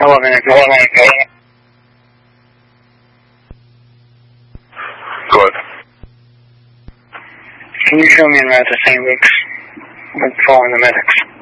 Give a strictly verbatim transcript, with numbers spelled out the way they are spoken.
eleven eight. Good. Can you show me in route to Saint Luke's? I'm following the medics.